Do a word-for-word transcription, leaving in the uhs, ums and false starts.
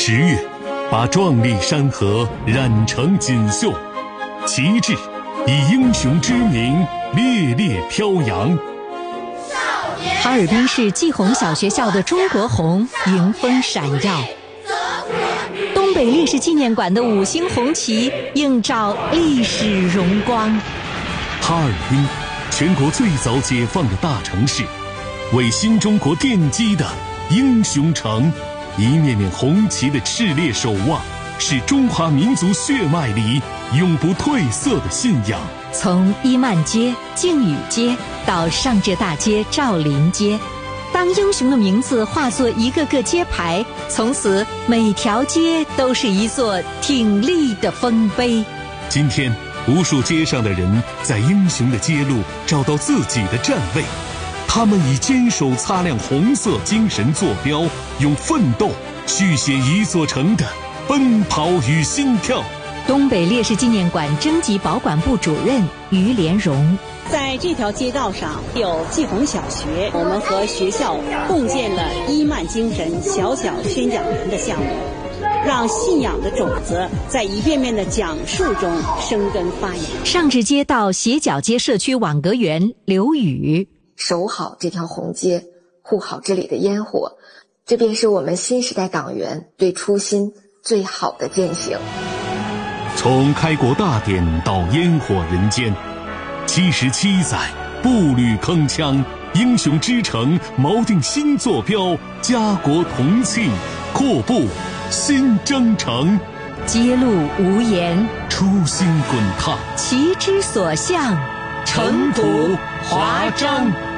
十月，把壮丽山河染成锦绣，旗帜以英雄之名烈烈飘扬。 哈尔滨市季红小学校的中国红迎风闪耀，东北烈士纪念馆的五星红旗映照历史荣光。 哈尔滨，全国最早解放的大城市，为新中国奠基的英雄城，一面面红旗的炽烈守望，是中华民族血脉里永不褪色的信仰。 从伊曼街、靖宇街到上浙大街、赵林街，当英雄的名字化作一个个街牌，从此每条街都是一座挺立的丰碑。 今天，无数街上的人在英雄的街路找到自己的站位，他们以坚守擦亮红色精神坐标，用奋斗续写一座城的奔跑与心跳。 东北烈士纪念馆征集保管部主任于连荣， 在这条街道上有季红小学，我们和学校共建了伊曼精神小小宣讲员的项目，让信仰的种子在一遍遍的讲述中生根发芽。 上至街道斜角街社区网格员刘宇， 守好这条红街，护好这里的烟火，这便是我们新时代党员对初心最好的践行。 从开国大典到烟火人间，七十七载步履铿锵，英雄之城锚定新坐标，家国同庆，阔步新征程。 街路无言， 初心滚烫， 旗之所向， 尘土华章。